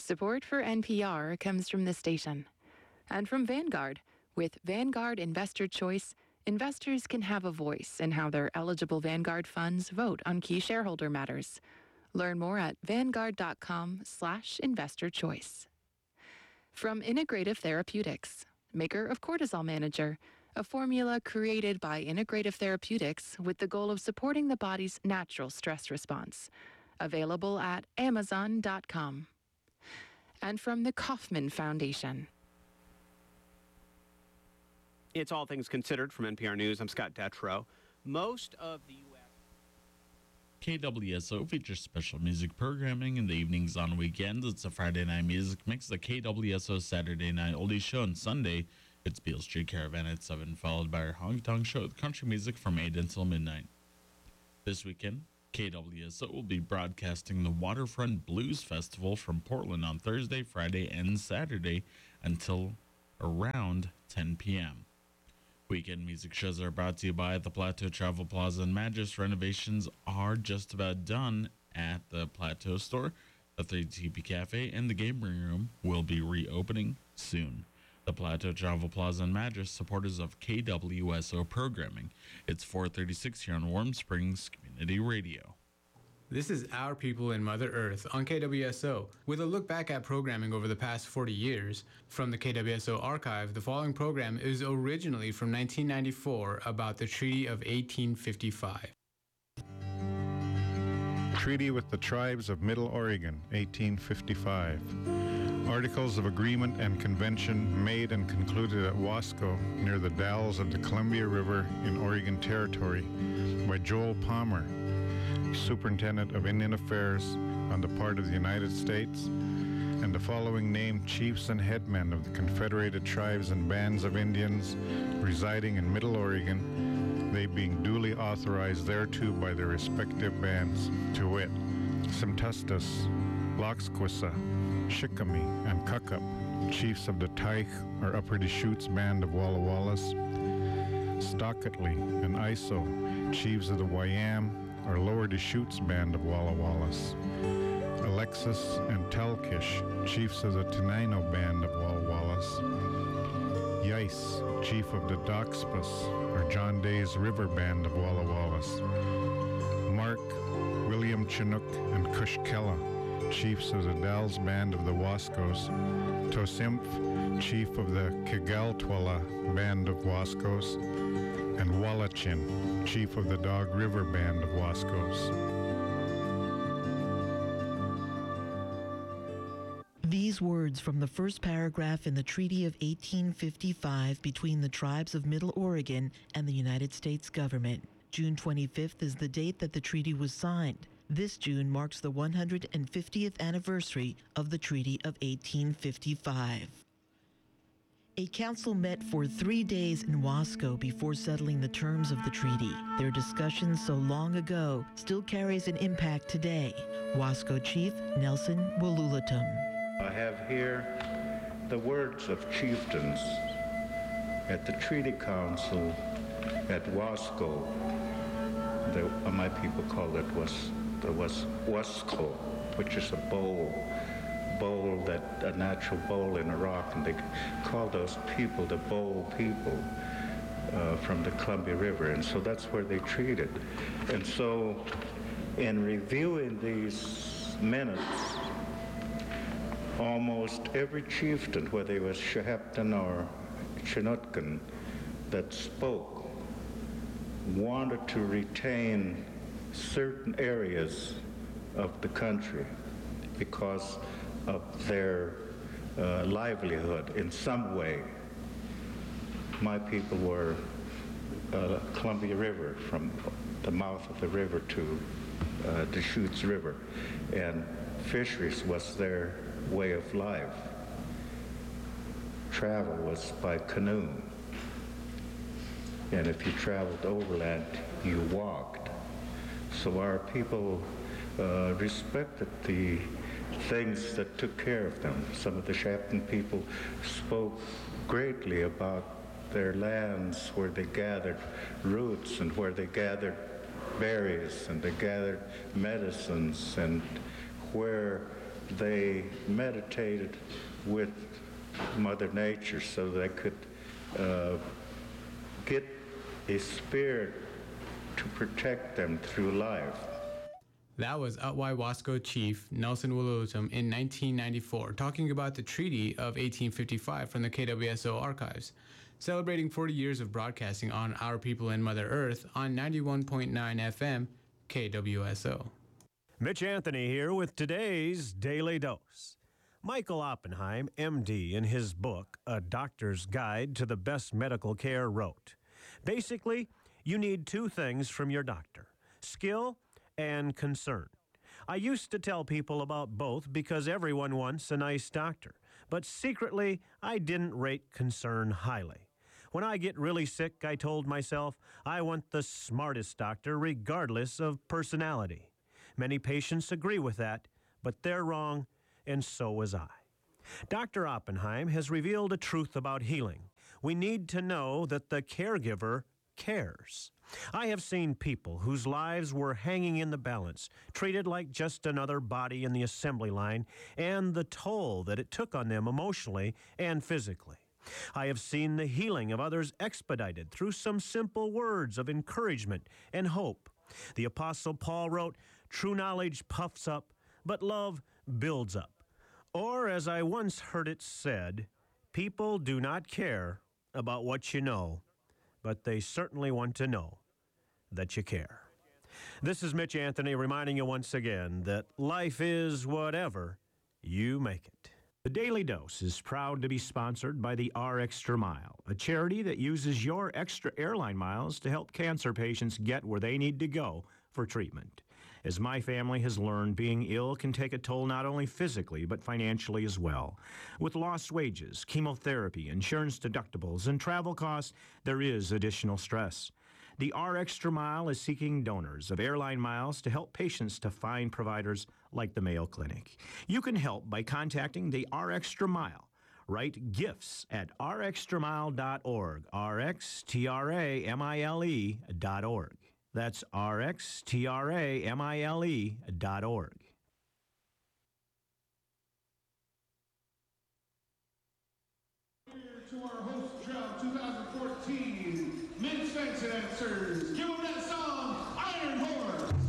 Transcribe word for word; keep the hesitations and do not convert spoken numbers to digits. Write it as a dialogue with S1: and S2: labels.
S1: Support for N P R comes from this station and from Vanguard. With Vanguard Investor Choice, investors can have a voice in how their eligible Vanguard funds vote on key shareholder matters. Learn more at vanguard.com slash investor choice. From Integrative Therapeutics, maker of Cortisol Manager, a formula created by Integrative Therapeutics with the goal of supporting the body's natural stress response. Available at amazon dot com. And from the Kauffman Foundation.
S2: It's All Things Considered from N P R News. I'm Scott Detrow. Most of the U S
S3: K W S O features special music programming in the evenings on weekends. It's a Friday night music mix, the K W S O Saturday Night Oldies Show, and Sunday it's Beale Street Caravan at seven, followed by our Honky Tonk Show with country music from eight until midnight. This weekend, K W S O will be broadcasting the Waterfront Blues Festival from Portland on Thursday, Friday, and Saturday until around ten p.m. Weekend music shows are brought to you by the Plateau Travel Plaza and Magis. Renovations are just about done at the Plateau store. The three T P Cafe and the gaming room will be reopening soon. The Plateau Travel Plaza and Magis, supporters of K W S O programming. It's four thirty-six here on Warm Springs Community Radio.
S4: This is Our People in Mother Earth on K W S O. With a look back at programming over the past forty years, from the K W S O archive, the following program is originally from nineteen ninety-four about the Treaty of eighteen fifty-five.
S5: Treaty with the Tribes of Middle Oregon, eighteen fifty-five. Articles of Agreement and Convention made and concluded at Wasco near the Dalles of the Columbia River in Oregon Territory by Joel Palmer, Superintendent of Indian Affairs on the part of the United States, and the following named chiefs and headmen of the Confederated Tribes and Bands of Indians residing in Middle Oregon, they being duly authorized thereto by their respective bands, to wit, Semtustus, Loxquissa, Shikami, and Kukup, chiefs of the Tyche or Upper Deschutes Band of Walla Wallis, Stockatly and Iso, chiefs of the Wayam or Lower Deschutes Band of Walla Wallis, Alexis and Telkish, chiefs of the Tenino Band of Walla Wallis, Yais, chief of the Doxpas or John Day's River Band of Walla Wallis, Mark, William Chinook, and Cushkella, chiefs of the Dalles Band of the Wascos, Tosimph, chief of the Kigaltwala Band of Wascos, and Wallachin, chief of the Dog River Band of Wascos.
S6: These words from the first paragraph in the Treaty of eighteen fifty-five between the tribes of Middle Oregon and the United States government. June twenty-fifth is the date that the treaty was signed. This June marks the one hundred fiftieth anniversary of the Treaty of eighteen fifty-five. A council met for three days in Wasco before settling the terms of the treaty. Their discussion so long ago still carries an impact today. Wasco Chief Nelson Walulatum.
S7: I have here the words of chieftains at the Treaty Council at Wasco. The, uh, my people call it was the was Wasco, which is a bowl, bowl that a natural bowl in a rock, and they call those people the bowl people uh, from the Columbia River, and so that's where they treated. And so, in reviewing these minutes, almost every chieftain, whether he was Shehepton or Chinookan, that spoke wanted to retain certain areas of the country because of their uh, livelihood in some way. My people were uh, Columbia River, from the mouth of the river to uh, Deschutes River, and fisheries was their way of life. Travel was by canoe, and if you traveled overland, you walked. So our people uh, respected the things that took care of them. Some of the Shepton people spoke greatly about their lands where they gathered roots and where they gathered berries and they gathered medicines, and where they meditated with Mother Nature so they could uh, get a spirit to protect them through life.
S4: That was Otway Wasco Chief Nelson Willowittam in nineteen ninety-four, talking about the Treaty of eighteen fifty-five from the K W S O archives, celebrating forty years of broadcasting on Our People and Mother Earth on ninety-one point nine F M K W S O.
S8: Mitch Anthony here with today's Daily Dose. Michael Oppenheim, M D, in his book, A Doctor's Guide to the Best Medical Care, wrote, basically, you need two things from your doctor, skill and concern. I used to tell people about both because everyone wants a nice doctor, but secretly, I didn't rate concern highly. When I get really sick, I told myself, I want the smartest doctor regardless of personality. Many patients agree with that, but they're wrong, and so was I. Doctor Oppenheim has revealed a truth about healing. We need to know that the caregiver cares. I have seen people whose lives were hanging in the balance, treated like just another body in the assembly line, and the toll that it took on them emotionally and physically. I have seen the healing of others expedited through some simple words of encouragement and hope. The Apostle Paul wrote, "True knowledge puffs up, but love builds up." Or, as I once heard it said, people do not care about what you know, but they certainly want to know that you care. This is Mitch Anthony reminding you once again that life is whatever you make it. The Daily Dose is proud to be sponsored by the R Extra Mile, a charity that uses your extra airline miles to help cancer patients get where they need to go for treatment. As my family has learned, being ill can take a toll not only physically, but financially as well. With lost wages, chemotherapy, insurance deductibles, and travel costs, there is additional stress. The R Extra Mile is seeking donors of airline miles to help patients to find providers like the Mayo Clinic. You can help by contacting the R Extra Mile. Write gifts at r extra mile dot org, R X T R A M I L E dot org. That's R X T R A M I L E dot org.
S9: To our host job twenty fourteen, Men's Fancy Dancers, give them that song, Iron Horse.